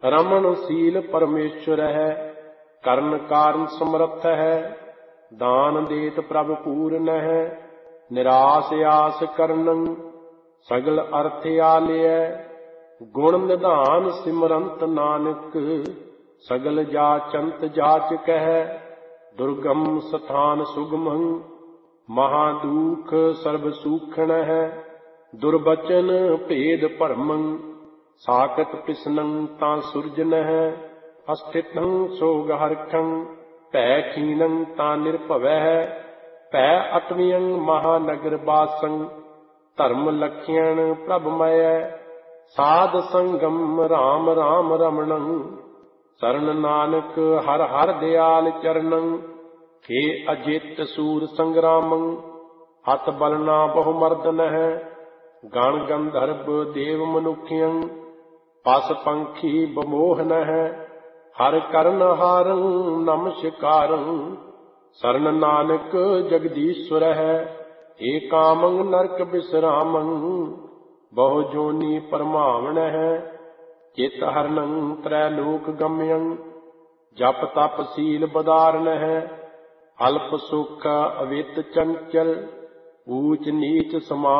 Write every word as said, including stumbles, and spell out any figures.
ਰਮਨ ਸੀਲ ਪਰਮੇਸ਼ਰ ਹੈ, ਕਰਨ ਕਾਰਨ ਸਮਰੱਥ ਹੈ। ਦਾਨ ਦੇਤ ਪ੍ਰਭ ਪੂਰਨ ਹੈ, ਨਿਰਾਸ ਆਸ ਕਰਨੰ ਸਗਲ ਅਰਥ ਆਲਿਐ। ਗੁਣ ਨਿਧਾਨ ਸਿਮਰੰਤ ਨਾਨਕ, ਸਗਲ ਜਾਚੰਤ ਜਾਚ ਕਹਿ। ਦੁਰਗਮ ਸਥਾਨ ਸੁਗਮੰ, ਮਹਾਦੂਖ ਸਰਬ ਸੂਖਣ ਹੈ। ਦੁਰਬਚਨ ਭੇਦ ਭਰਮੰ, ਸਾਕਤ ਪਿਸਨੰ ਤਾਂ ਸੁਰਜਨ ਹੈ। ਅਸਥਿਤੰ ਸੋਗ ਹਰਖੰ, ਭੈ ਖੀਨੰ ਤਾਂ ਨਿਰਭਵੈ ਹੈ। ਭੈ ਅਟਵਿਯੰ ਮਹਾਨਗਰ ਬਾਸੰ, ਧਰਮ ਲਖਿਅਣ ਪ੍ਰਭ ਮਯੈ। ਸਾਧ ਸੰਗਮ ਰਾਮ ਰਾਮ ਰਮਣੰ, ਸਰਨ ਨਾਨਕ ਹਰ ਹਰ ਦਿਆਲ ਚਰਨੰ। ਖੇ ਅਜਿਤ ਸੂਰ ਸੰਗਰਾਮੰ, ਹੱਥ ਬਲਨਾ ਬਹੁ ਮਰਦਨ ਹੈ। ਗਣ ਗੰਧਰਵ ਦੇਵ ਮਨੁਖਿਯੰ, ਪਸ ਪੰਖੀ ਬਮੋਹਨ ਹੈ। ਹਰ ਕਰਨ ਹਾਰੰ ਨਮਸਕਾਰੰ, ਸਰਨ ਨਾਨਕ ਜਗਦੀਸ਼ਵਰ ਹੈ। ਏ ਕਾਮੰ ਨਰਕ ਬਿਸਰਾਮੰ, ਬਹੁ ਜੋਨੀ ਪਰਮਾਵਣ ਹੈ। ਚਿਤ ਹਰਨੰ ਤ੍ਰੈ ਲੋਕ ਗਮਯੰ, ਜਪ ਤਪ ਸੀਲ ਬਦਾਰਨ ਹੈ। ਅਲਪ ਸੁਖ ਅਵਿਤ ਚੰਚਲ, ਊਚ ਨੀਚ ਸਮਾ